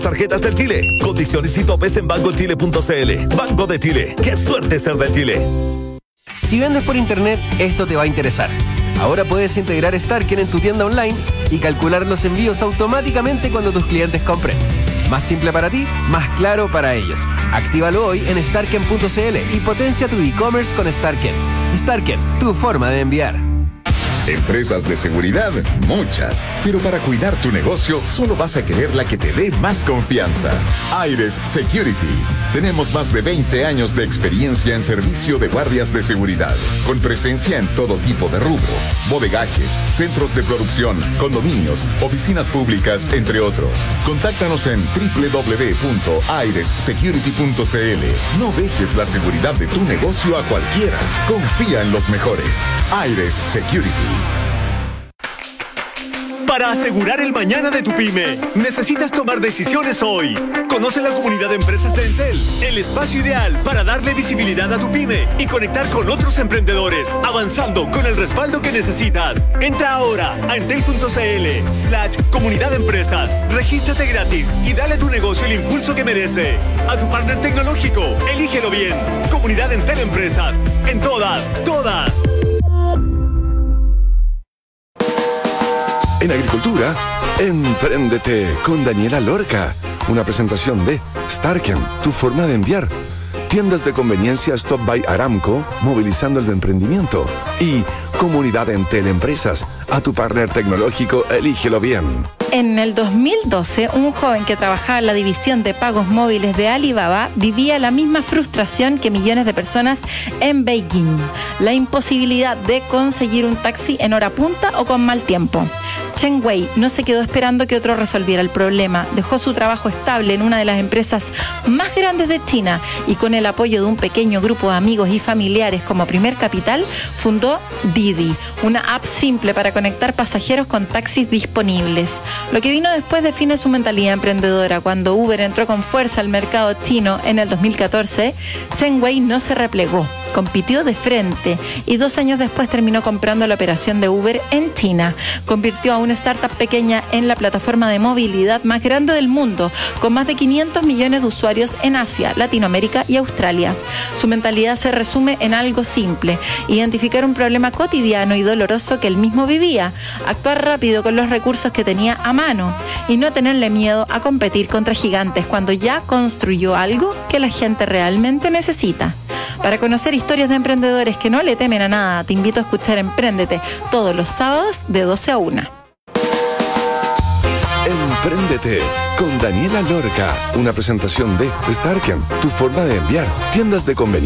Tarjetas del Chile. Condiciones y topes en bancochile.cl. Banco de Chile. ¡Qué suerte ser de Chile! Si vendes por internet, esto te va a interesar. Ahora puedes integrar Starken en tu tienda online y calcular los envíos automáticamente cuando tus clientes compren. Más simple para ti, más claro para ellos. Actívalo hoy en starken.cl y potencia tu e-commerce con Starken. Starken, tu forma de enviar. Empresas de seguridad, muchas. Pero para cuidar tu negocio, solo vas a querer la que te dé más confianza. Aires Security. Tenemos más de 20 años de experiencia en servicio de guardias de seguridad, con presencia en todo tipo de rubro, bodegajes, centros de producción, condominios, oficinas públicas, entre otros. Contáctanos en www.airessecurity.cl. No dejes la seguridad de tu negocio a cualquiera. Confía en los mejores. Aires Security. Para asegurar el mañana de tu pyme, necesitas tomar decisiones hoy. Conoce la comunidad de empresas de Entel, el espacio ideal para darle visibilidad a tu pyme y conectar con otros emprendedores, avanzando con el respaldo que necesitas. Entra ahora a entel.cl/comunidad de empresas. Regístrate gratis y dale a tu negocio el impulso que merece. A tu partner tecnológico, elígelo bien. Comunidad Entel Empresas. En todas. En agricultura, Empréndete con Daniela Lorca. Una presentación de Starken, tu forma de enviar. Tiendas de conveniencia Stop by Aramco, movilizando el emprendimiento. Y Comunidad Entel Empresas. A tu partner tecnológico, elígelo bien. En el 2012, un joven que trabajaba en la división de pagos móviles de Alibaba vivía la misma frustración que millones de personas en Beijing. La imposibilidad de conseguir un taxi en hora punta o con mal tiempo. Chen Wei no se quedó esperando que otro resolviera el problema. Dejó su trabajo estable en una de las empresas más grandes de China y con el apoyo de un pequeño grupo de amigos y familiares como primer capital, fundó Didi, una app simple para conectar pasajeros con taxis disponibles. Lo que vino después define su mentalidad emprendedora. Cuando Uber entró con fuerza al mercado chino en el 2014, Chen Wei no se replegó, compitió de frente y 2 años después terminó comprando la operación de Uber en China. Convirtió a una startup pequeña en la plataforma de movilidad más grande del mundo, con más de 500 millones de usuarios en Asia, Latinoamérica y Australia. Su mentalidad se resume en algo simple: identificar un problema cotidiano y doloroso que él mismo vivía, actuar rápido con los recursos que tenía a mano y no tenerle miedo a competir contra gigantes cuando ya construyó algo que la gente realmente necesita. Para conocer historias de emprendedores que no le temen a nada, te invito a escuchar Empréndete todos los sábados de 12 a 1. Empréndete con Daniela Lorca. Una presentación de Starken, tu forma de enviar. Tiendas de conveniencia.